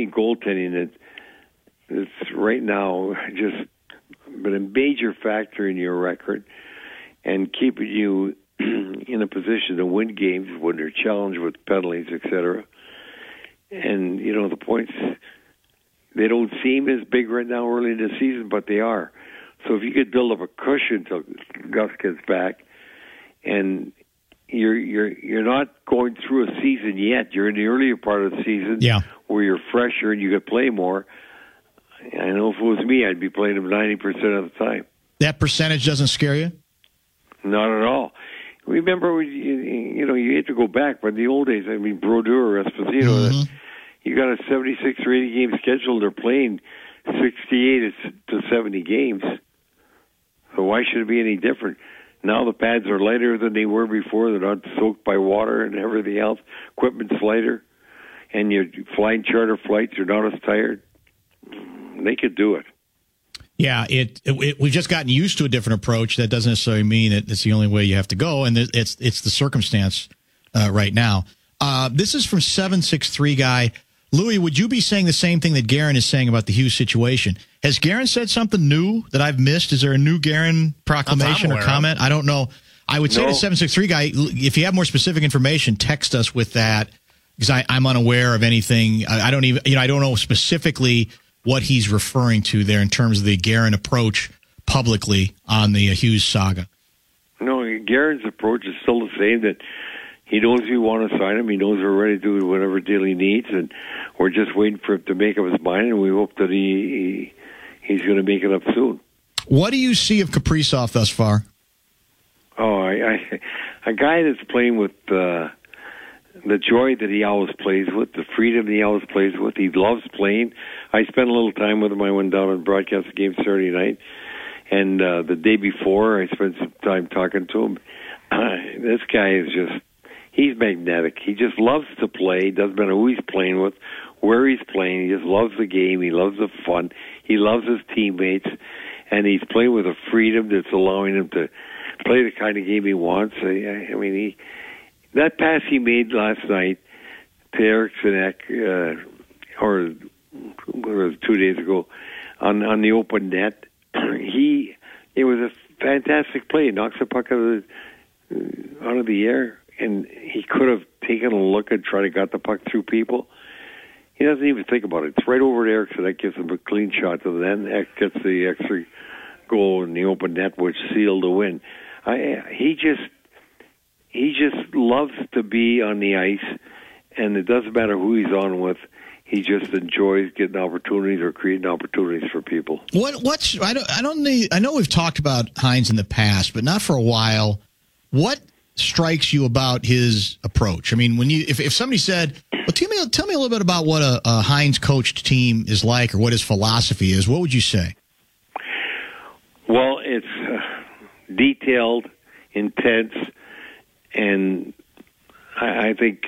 think goaltending it's right now just been a major factor in your record and keeping you in a position to win games when they're challenged with penalties, etc. And, the points, they don't seem as big right now early in the season, but they are. So if you could build up a cushion till Gus gets back, and you're not going through a season yet. You're in the earlier part of the season where you're fresher and you could play more. I know if it was me, I'd be playing him 90% of the time. That percentage doesn't scare you? Not at all. Remember, you had to go back, but in the old days, Brodeur, Esposito, you got a 76 or 80 game schedule. They're playing 68 to 70 games. So why should it be any different? Now the pads are lighter than they were before. They're not soaked by water and everything else. Equipment's lighter. And you're flying charter flights. You're not as tired. They could do it. Yeah, we've just gotten used to a different approach. That doesn't necessarily mean that it's the only way you have to go, and it's the circumstance right now. This is from 763 guy. Louis, would you be saying the same thing that Guerin is saying about the Hughes situation? Has Guerin said something new that I've missed? Is there a new Guerin proclamation or comment? I don't know. I would say to 763 guy, if you have more specific information, text us with that, because I'm unaware of anything. I don't even, I don't know specifically what he's referring to there in terms of the Guerin approach publicly on the Hughes saga. No, Guerin's approach is still the same, that he knows we want to sign him. He knows we're ready to do whatever deal he needs, and we're just waiting for him to make up his mind, and we hope that he's going to make it up soon. What do you see of Kaprizov thus far? Oh, a guy that's playing with the joy that he always plays with, the freedom he always plays with. He loves playing. I spent a little time with him. I went down and broadcast the game Saturday night, and the day before I spent some time talking to him. This guy is he's magnetic. He just loves to play. Doesn't matter who he's playing with, where he's playing. He just loves the game. He loves the fun. He loves his teammates, and he's playing with a freedom that's allowing him to play the kind of game he wants. That pass he made last night to Eriksson Ek, or it was 2 days ago, on the open net, it was a fantastic play. He knocks the puck out of the air, and he could have taken a look and tried to get the puck through people. He doesn't even think about it. It's right over to Eriksson. That gives him a clean shot, and then Ek gets the extra goal in the open net, which sealed the win. He just loves to be on the ice, and it doesn't matter who he's on with. He just enjoys getting opportunities or creating opportunities for people. I know we've talked about Hines in the past, but not for a while. What strikes you about his approach? I mean, if somebody said, "Well, tell me a little bit about what a Hines coached team is like, or what his philosophy is," what would you say? Well, it's detailed, intense, and I think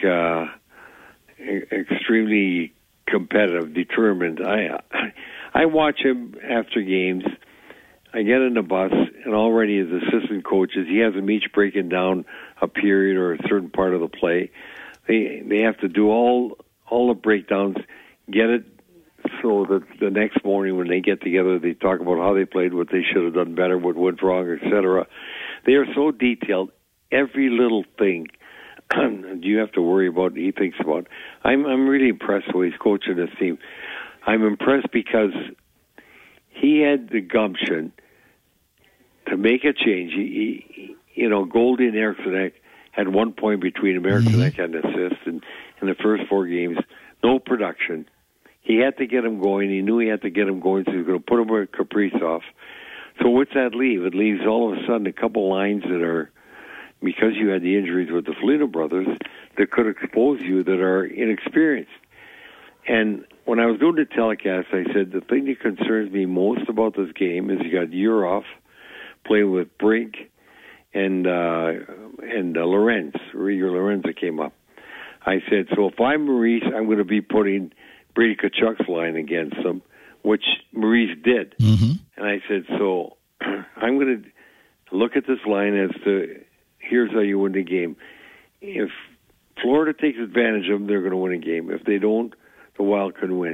extremely competitive, determined. I watch him after games. I get in the bus, and already as assistant coaches, he has them each breaking down a period or a certain part of the play. They have to do all the breakdowns, get it so that the next morning when they get together, they talk about how they played, what they should have done better, what went wrong, etc. They are so detailed. Every little thing you have to worry about, he thinks about. I'm really impressed with he's coaching this team. I'm impressed because he had the gumption to make a change. Goldie and Eriksson Ek had 1 point between him. Eriksson Ek had an assist in the first 4 games. No production. He had to get him going. He knew he had to get him going, so he was going to put him with Kaprizov. So what's that leave? It leaves all of a sudden a couple lines that are, because you had the injuries with the Foligno brothers, that could expose you that are inexperienced. And when I was doing the telecast, I said the thing that concerns me most about this game is you got Yurov playing with Brink and Lorenz. Riger Lorenz came up. I said, so if I'm Maurice, I'm going to be putting Brady Tkachuk's line against them, which Maurice did. And I said, so I'm going to look at this line as to, here's how you win the game. If Florida takes advantage of them, they're going to win a game. If they don't, the Wild can win.